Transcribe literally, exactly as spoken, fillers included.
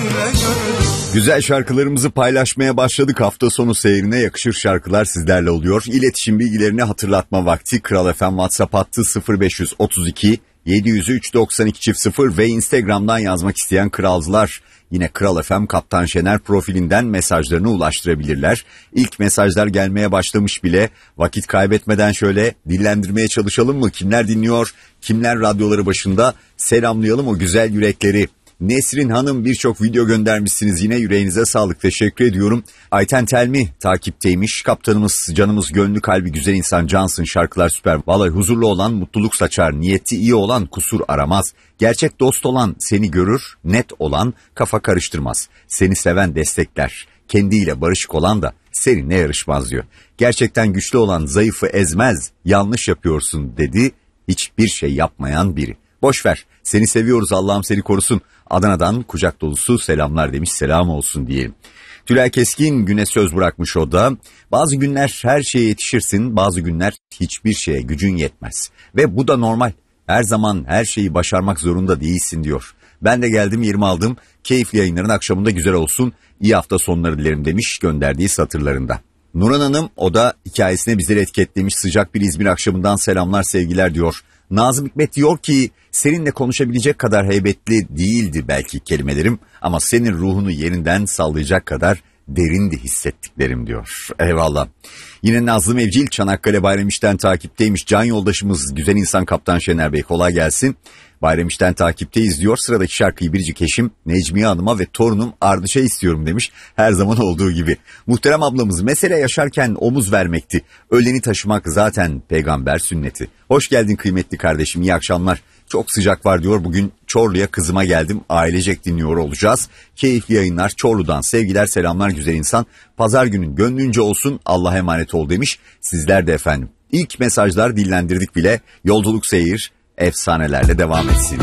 Güzel şarkılarımızı paylaşmaya başladık. Hafta sonu seyrine yakışır şarkılar sizlerle oluyor. İletişim bilgilerini hatırlatma vakti. Kral F M WhatsApp hattı sıfır beş otuz iki yedi yüz üç doksan iki çift sıfır ve Instagram'dan yazmak isteyen kralcılar yine Kral F M Kaptan Şener profilinden mesajlarını ulaştırabilirler. İlk mesajlar gelmeye başlamış bile. Vakit kaybetmeden şöyle dillendirmeye çalışalım mı? Kimler dinliyor? Kimler radyoları başında? Selamlayalım o güzel yürekleri. Nesrin Hanım birçok video göndermişsiniz. Yine yüreğinize sağlık. Teşekkür ediyorum. Ayten Telmi takipteymiş. Kaptanımız, canımız, gönlü, kalbi güzel insan cansın. Şarkılar süper. Vallahi huzurlu olan mutluluk saçar. Niyeti iyi olan kusur aramaz. Gerçek dost olan seni görür. Net olan kafa karıştırmaz. Seni seven destekler. Kendiyle barışık olan da seninle yarışmaz diyor. Gerçekten güçlü olan zayıfı ezmez. Yanlış yapıyorsun dedi. Hiçbir şey yapmayan biri. Boş ver. Seni seviyoruz, Allah'ım seni korusun. Adana'dan kucak dolusu selamlar demiş, selam olsun diyelim. Tülay Keskin güne söz bırakmış o da. Bazı günler her şeye yetişirsin, bazı günler hiçbir şeye gücün yetmez. Ve bu da normal. Her zaman her şeyi başarmak zorunda değilsin diyor. Ben de geldim, yerimi aldım. Keyifli yayınların akşamında güzel olsun. İyi hafta sonları dilerim demiş gönderdiği satırlarında. Nurhan Hanım o da hikayesine bizleri etiketlemiş. Sıcak bir İzmir akşamından selamlar sevgiler diyor. Nazım Hikmet diyor ki seninle konuşabilecek kadar heybetli değildi belki kelimelerim ama senin ruhunu yerinden sallayacak kadar derindi hissettiklerim diyor. Eyvallah. Yine Nazlı Mevcil Çanakkale Bayramiş'ten takipteymiş. Can yoldaşımız güzel insan Kaptan Şener Bey kolay gelsin. Bayramiş'ten takipteyiz diyor. Sıradaki şarkıyı biricik eşim Necmiye Hanım'a ve torunum Ardış'a istiyorum demiş. Her zaman olduğu gibi. Muhterem ablamız mesele yaşarken omuz vermekti. Öleni taşımak zaten peygamber sünneti. Hoş geldin kıymetli kardeşim, iyi akşamlar. Çok sıcak var diyor. Bugün Çorlu'ya kızıma geldim. Ailecek dinliyor olacağız. Keyifli yayınlar. Çorlu'dan sevgiler selamlar güzel insan. Pazar günün gönlünce olsun, Allah'a emanet ol demiş. Sizler de efendim. İlk mesajlar dillendirdik bile. Yolculuk seyir efsanelerle devam etsin.